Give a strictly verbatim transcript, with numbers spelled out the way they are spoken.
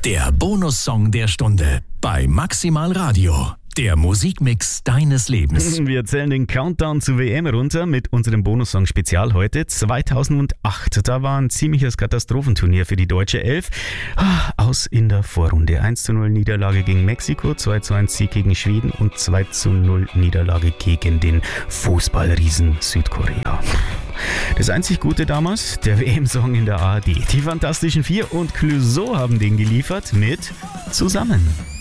Der Bonussong der Stunde bei Maximal Radio. Der Musikmix deines Lebens. Wir zählen den Countdown zur W M runter mit unserem Bonussong-Spezial heute. zweitausendacht, da war ein ziemliches Katastrophenturnier für die deutsche Elf. Aus in der Vorrunde. eins zu null Niederlage gegen Mexiko, zwei zu eins Sieg gegen Schweden und zwei zu null Niederlage gegen den Fußballriesen Südkorea. Das einzig Gute damals, der W M-Song in der A R D. Die Fantastischen Vier und Clouseau haben den geliefert mit Zusammen.